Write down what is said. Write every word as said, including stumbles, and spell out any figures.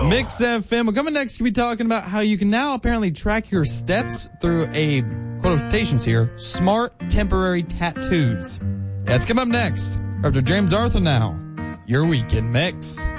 Mix F M. Well, coming next, we'll be talking about how you can now apparently track your steps through a, quotations here, smart temporary tattoos. That's coming up next. After James Arthur now, your Weekend Mix.